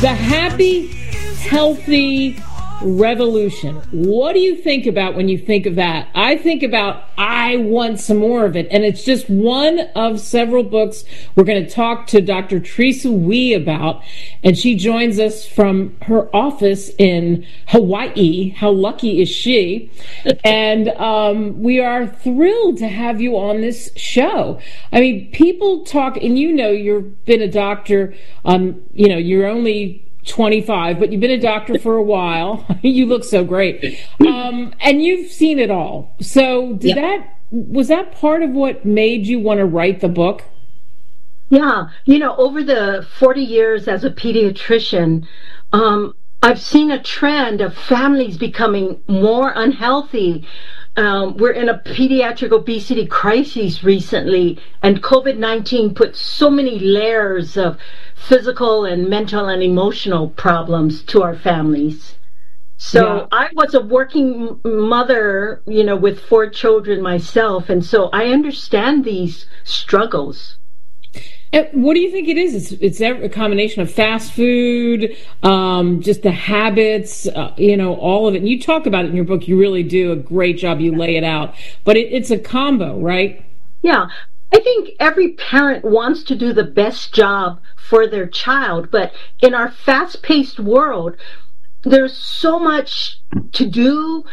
The happy, healthy revolution. What do you think about when you think of that? I think about, I want some more of it. And it's just one of several books we're going to talk to Dr. Teresa Wee about. And she joins us from her office in Hawaii. How lucky is she? And we are thrilled to have you on this show. I mean, people talk, and you've been a doctor, you're only 25, but you've been a doctor for a while. You look so great. And you've seen it all. So was that part of what made you want to write the book? Yeah. Over the 40 years as a pediatrician, I've seen a trend of families becoming more unhealthy. We're in a pediatric obesity crisis recently, and COVID-19 put so many layers of physical and mental and emotional problems to our families. So I was a working mother, with 4 children myself, and so I understand these struggles. And what do you think it is? It's a combination of fast food, just the habits, all of it. And you talk about it in your book. You really do a great job. You lay it out. But it's a combo, right? Yeah. I think every parent wants to do the best job for their child. But in our fast-paced world, there's so much to do.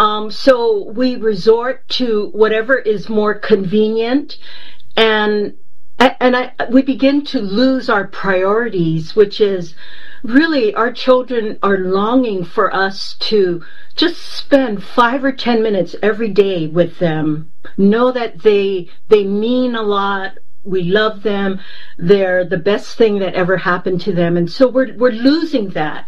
So we resort to whatever is more convenient. And we begin to lose our priorities, which is really our children are longing for us to just spend 5 or 10 minutes every day with them. Know that they mean a lot. We love them. They're the best thing that ever happened to them. And so we're losing that.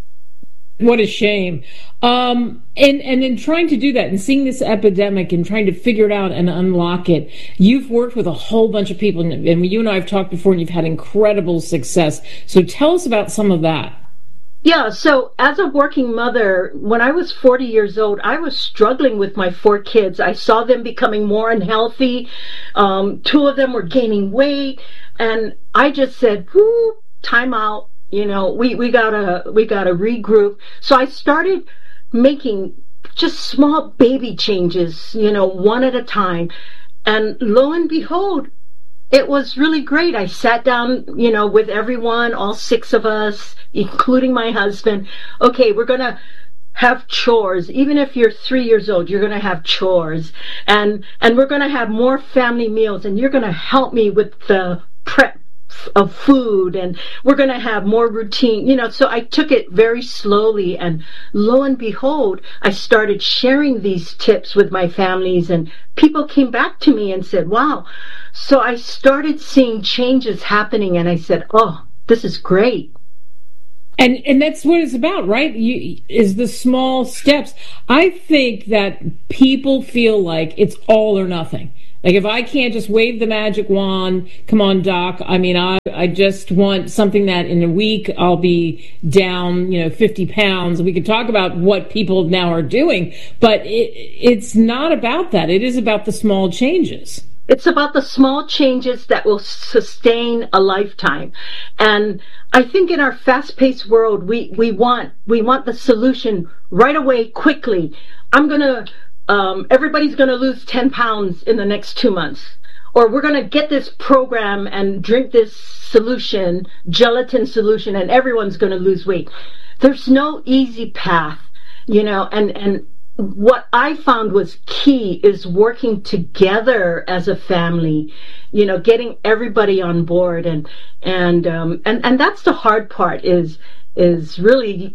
What a shame. And in trying to do that and seeing this epidemic and trying to figure it out and unlock it, you've worked with a whole bunch of people, and you and I have talked before, and you've had incredible success. So tell us about some of that. Yeah, so as a working mother, when I was 40 years old, I was struggling with my 4 kids. I saw them becoming more unhealthy. 2 of them were gaining weight, and I just said, time out. We gotta regroup. So I started making just small baby changes, one at a time. And lo and behold, it was really great. I sat down, with everyone, all 6 of us, including my husband. Okay, we're gonna have chores. Even if you're 3 years old, you're gonna have chores. And we're gonna have more family meals, and you're gonna help me with the prep of food, and we're going to have more routine, so I took it very slowly, and lo and behold, I started sharing these tips with my families, and people came back to me and said, wow. So I started seeing changes happening, and I said, oh, this is great. And that's what it's about, right? Is the small steps. I think that people feel like it's all or nothing. Like, if I can't just wave the magic wand, come on, doc. I mean, I just want something that in a week I'll be down, 50 pounds. We could talk about what people now are doing, but it's not about that. It is about the small changes. It's about the small changes that will sustain a lifetime. And I think in our fast-paced world, we want the solution right away, quickly. Everybody's going to lose 10 pounds in the next 2 months. Or we're going to get this program and drink this solution, gelatin solution, and everyone's going to lose weight. There's no easy path, and what I found was key is working together as a family, getting everybody on board, and that's the hard part is really,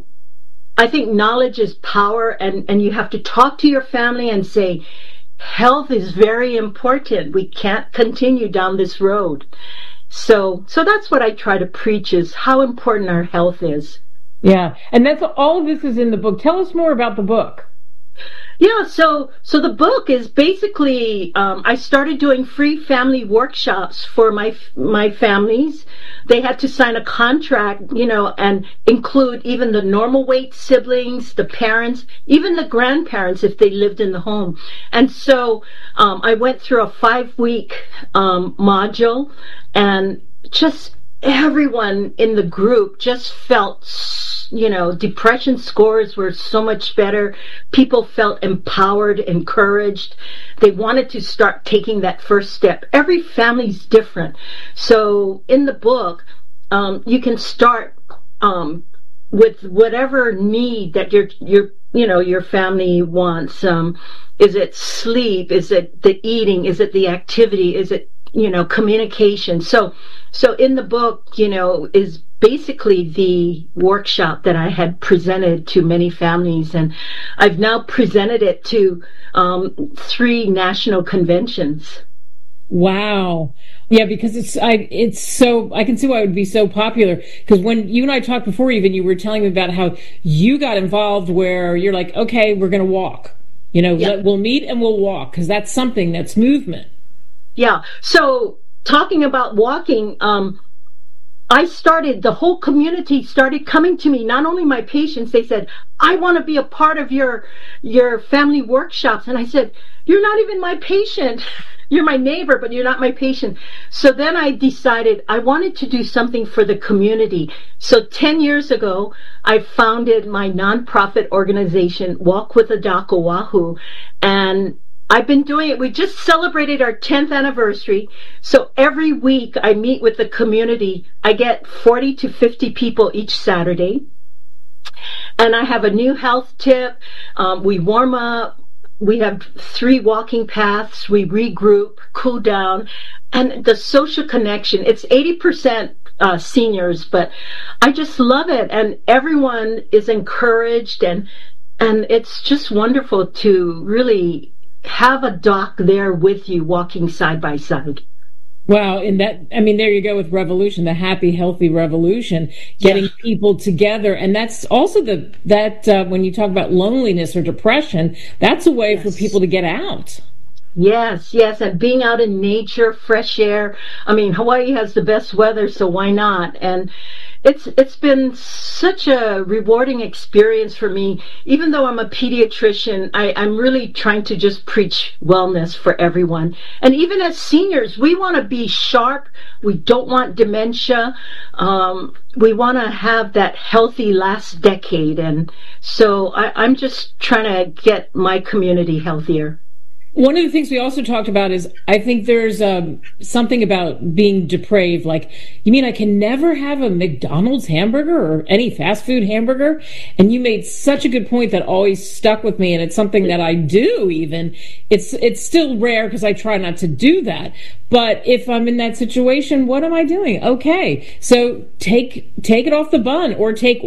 I think knowledge is power, and you have to talk to your family and say, health is very important. We can't continue down this road. So that's what I try to preach, is how important our health is. Yeah, and that's all of this is in the book. Tell us more about the book. Yeah, so the book is basically, I started doing free family workshops for my families. They had to sign a contract, and include even the normal weight siblings, the parents, even the grandparents if they lived in the home. And so I went through a 5-week module, and just everyone in the group just felt, depression scores were so much better. People felt empowered, encouraged. They wanted to start taking that first step. Every family's different. So in the book, you can start with whatever need that your family wants. Is it sleep? Is it the eating? Is it the activity? Is it communication? So in the book, is basically the workshop that I had presented to many families, and I've now presented it to 3 national conventions. Wow. Yeah, because it's so, I can see why it would be so popular. Because when you and I talked before, even, you were telling me about how you got involved where you're like, okay, we're going to walk. We'll meet and we'll walk, because that's something, that's movement. Yeah. So talking about walking, the whole community started coming to me. Not only my patients, they said, I want to be a part of your family workshops. And I said, you're not even my patient. You're my neighbor, but you're not my patient. So then I decided I wanted to do something for the community. So 10 years ago, I founded my nonprofit organization, Walk with a Doc Oahu, and I've been doing it. We just celebrated our 10th anniversary. So every week I meet with the community. I get 40 to 50 people each Saturday. And I have a new health tip. We warm up. We have 3 walking paths. We regroup, cool down. And the social connection, it's 80% seniors, but I just love it. And everyone is encouraged, and it's just wonderful to really have a doc there with you walking side by side. Wow. And there you go with Revolution, the happy, healthy revolution, getting people together. And that's also when you talk about loneliness or depression, that's a way for people to get out. Yes, and being out in nature, fresh air. Hawaii has the best weather, so why not? And it's been such a rewarding experience for me. Even though I'm a pediatrician, I'm really trying to just preach wellness for everyone. And even as seniors, we want to be sharp. We don't want dementia. We want to have that healthy last decade. And so I'm just trying to get my community healthier. One of the things we also talked about is, I think there's something about being depraved. Like, you mean I can never have a McDonald's hamburger or any fast food hamburger? And you made such a good point that always stuck with me, and it's something that I do even. It's still rare because I try not to do that. But if I'm in that situation, what am I doing? Okay, so take it off the bun, or take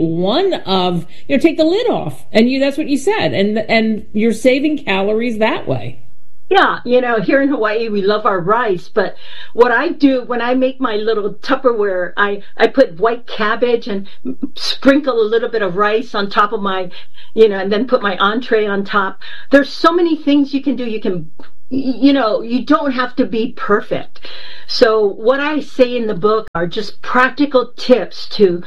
take the lid off, and that's what you said, and you're saving calories that way. Yeah, here in Hawaii, we love our rice, but what I do when I make my little Tupperware, I put white cabbage and sprinkle a little bit of rice on top of my, and then put my entree on top. There's so many things you can do. You can, you don't have to be perfect. So what I say in the book are just practical tips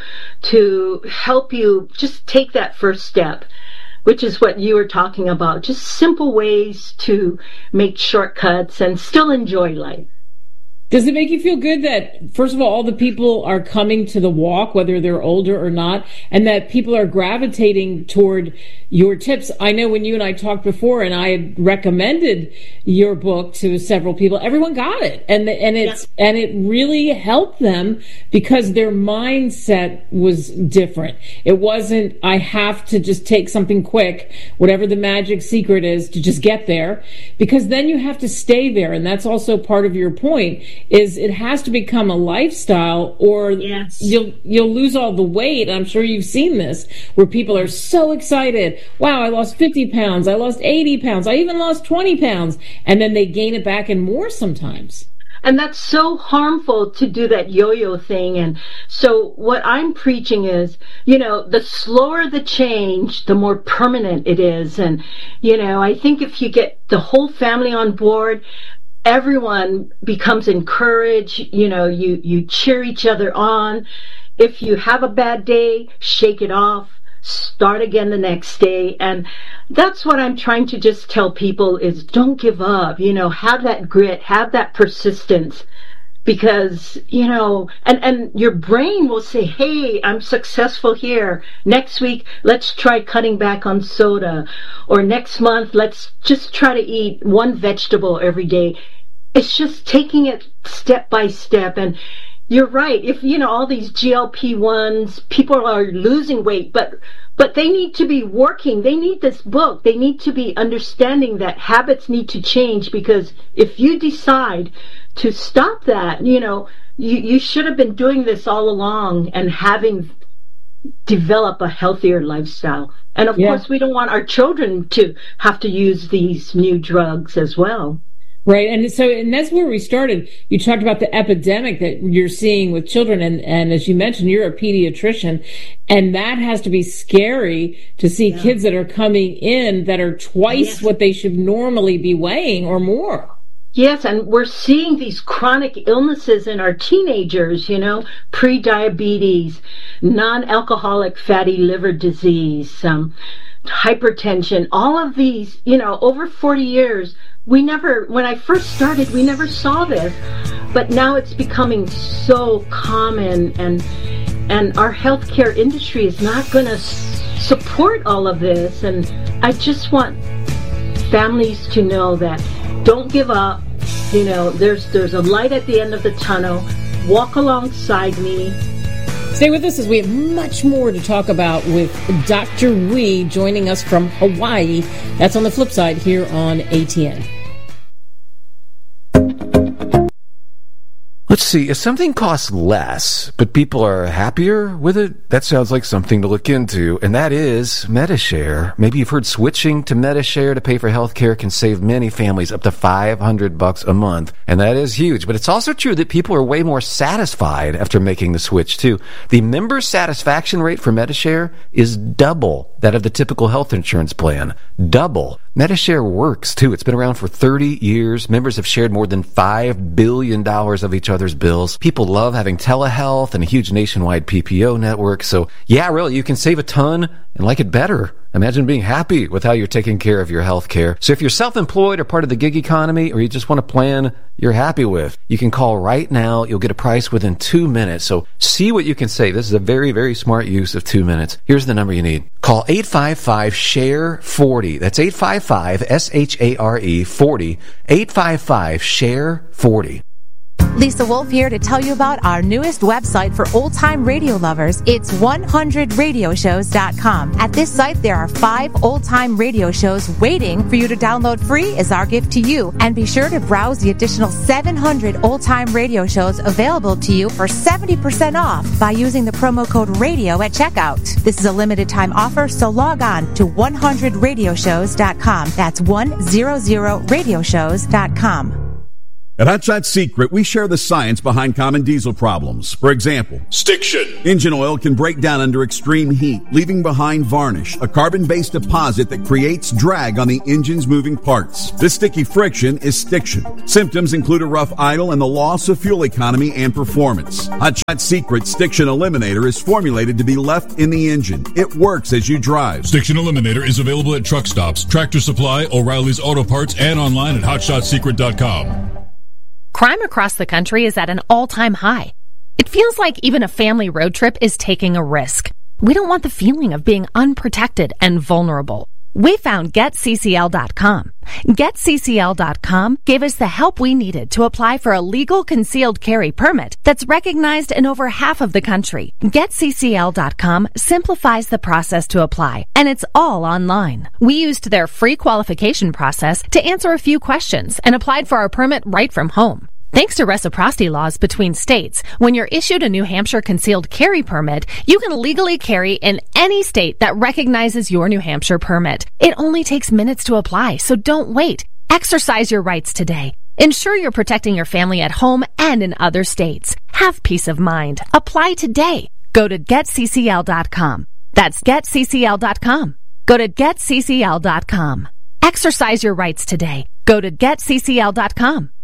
to help you just take that first step, which is what you were talking about. Just simple ways to make shortcuts and still enjoy life. Does it make you feel good that, first of all the people are coming to the walk, whether they're older or not, and that people are gravitating toward your tips? I know when you and I talked before, and I had recommended your book to several people, everyone got it, and it really helped them because their mindset was different. It wasn't, I have to just take something quick, whatever the magic secret is, to just get there, because then you have to stay there, and that's also part of your point. Is it has to become a lifestyle, or you'll lose all the weight. I'm sure you've seen this, where people are so excited. Wow, I lost 50 pounds. I lost 80 pounds. I even lost 20 pounds. And then they gain it back and more sometimes. And that's so harmful to do that yo-yo thing. And so what I'm preaching is, the slower the change, the more permanent it is. And, I think if you get the whole family on board, everyone becomes encouraged. You cheer each other on. If you have a bad day, shake it off, start again the next day. And that's what I'm trying to just tell people is, don't give up. Have that grit, have that persistence. because, and your brain will say, hey, I'm successful here. Next week, let's try cutting back on soda. Or next month, let's just try to eat one vegetable every day. It's just taking it step by step. And you're right. If, all these GLP-1s, people are losing weight, but they need to be working. They need this book. They need to be understanding that habits need to change, because if you decide to stop that, you should have been doing this all along and having develop a healthier lifestyle. And of course, we don't want our children to have to use these new drugs as well. Right. And that's where we started. You talked about the epidemic that you're seeing with children. And as you mentioned, you're a pediatrician, and that has to be scary to see kids that are coming in that are twice what they should normally be weighing or more. Yes, and we're seeing these chronic illnesses in our teenagers, pre-diabetes, non-alcoholic fatty liver disease, hypertension, all of these, over 40 years. When I first started, we never saw this, but now it's becoming so common, and our healthcare industry is not going to support all of this. And I just want families to know that don't give up. There's a light at the end of the tunnel. Walk alongside me. Stay with us as we have much more to talk about with Dr. Wee joining us from Hawaii. That's on the flip side here on ATN. Let's see, if something costs less, but people are happier with it, that sounds like something to look into, and that is Medi-Share. Maybe you've heard switching to Medi-Share to pay for healthcare can save many families up to $500 a month, and that is huge. But it's also true that people are way more satisfied after making the switch, too. The member satisfaction rate for Medi-Share is double that of the typical health insurance plan. Double. Medi-Share works, too. It's been around for 30 years. Members have shared more than $5 billion of each other's bills. People love having telehealth and a huge nationwide PPO network. So, yeah, really, you can save a ton and like it better. Imagine being happy with how you're taking care of your health care. So if you're self-employed or part of the gig economy, or you just want a plan you're happy with, you can call right now. You'll get a price within 2 minutes. So see what you can save. This is a very, very smart use of 2 minutes. Here's the number you need. Call 855-SHARE-40. That's 855-SHARE-40. 855-SHARE-40. Lisa Wolf here to tell you about our newest website for old-time radio lovers. It's 100radioshows.com. At this site, there are 5 old-time radio shows waiting for you to download free as our gift to you. And be sure to browse the additional 700 old-time radio shows available to you for 70% off by using the promo code RADIO at checkout. This is a limited-time offer, so log on to 100radioshows.com. That's 100radioshows.com. At Hot Shot Secret, we share the science behind common diesel problems. For example, stiction. Engine oil can break down under extreme heat, leaving behind varnish, a carbon-based deposit that creates drag on the engine's moving parts. This sticky friction is stiction. Symptoms include a rough idle and the loss of fuel economy and performance. Hot Shot Secret Stiction Eliminator is formulated to be left in the engine. It works as you drive. Stiction Eliminator is available at truck stops, Tractor Supply, O'Reilly's Auto Parts, and online at hotshotsecret.com. Crime across the country is at an all-time high. It feels like even a family road trip is taking a risk. We don't want the feeling of being unprotected and vulnerable. We found GetCCL.com. GetCCL.com gave us the help we needed to apply for a legal concealed carry permit that's recognized in over half of the country. GetCCL.com simplifies the process to apply, and it's all online. We used their free qualification process to answer a few questions and applied for our permit right from home. Thanks to reciprocity laws between states, when you're issued a New Hampshire concealed carry permit, you can legally carry in any state that recognizes your New Hampshire permit. It only takes minutes to apply, so don't wait. Exercise your rights today. Ensure you're protecting your family at home and in other states. Have peace of mind. Apply today. Go to GetCCL.com. That's GetCCL.com. Go to GetCCL.com. Exercise your rights today. Go to GetCCL.com.